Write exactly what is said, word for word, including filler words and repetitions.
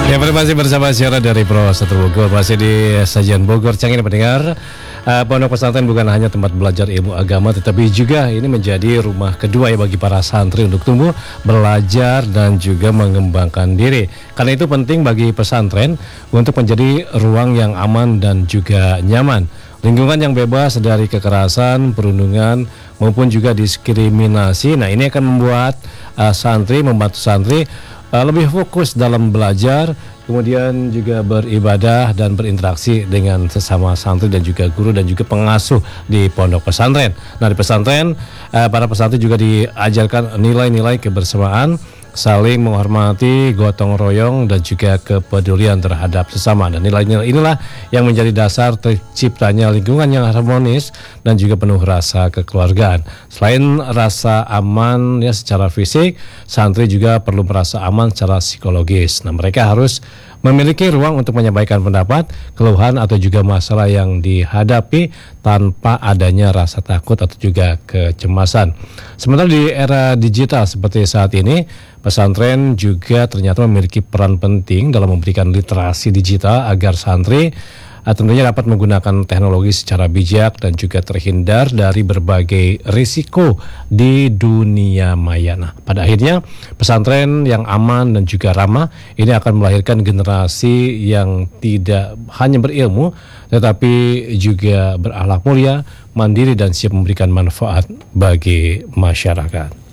Ya, masih bersama siaran dari Pro Satu Bogor, masih di Sajian Bogor. Canggih pendengar, uh, Pondok Pesantren bukan hanya tempat belajar ilmu agama, tetapi juga ini menjadi rumah kedua ya bagi para santri untuk tumbuh, belajar dan juga mengembangkan diri. Karena itu penting bagi pesantren untuk menjadi ruang yang aman dan juga nyaman. Lingkungan yang bebas dari kekerasan, perundungan maupun juga diskriminasi. Nah, ini akan membuat uh, santri, membantu santri Uh, lebih fokus dalam belajar, kemudian juga beribadah dan berinteraksi dengan sesama santri dan juga guru dan juga pengasuh di pondok pesantren. Nah, di pesantren uh, para pesantri juga diajarkan nilai-nilai kebersamaan, saling menghormati, gotong royong dan juga kepedulian terhadap sesama. Dan nilai-nilai inilah yang menjadi dasar terciptanya lingkungan yang harmonis dan juga penuh rasa kekeluargaan. Selain rasa aman ya secara fisik, santri juga perlu merasa aman secara psikologis. Nah, mereka harus memiliki ruang untuk menyampaikan pendapat, keluhan atau juga masalah yang dihadapi tanpa adanya rasa takut atau juga kecemasan. Sementara di era digital seperti saat ini, pesantren juga ternyata memiliki peran penting dalam memberikan literasi digital agar santri uh, tentunya dapat menggunakan teknologi secara bijak dan juga terhindar dari berbagai risiko di dunia maya. Nah, pada akhirnya pesantren yang aman dan juga ramah ini akan melahirkan generasi yang tidak hanya berilmu tetapi juga berakhlak mulia, mandiri dan siap memberikan manfaat bagi masyarakat.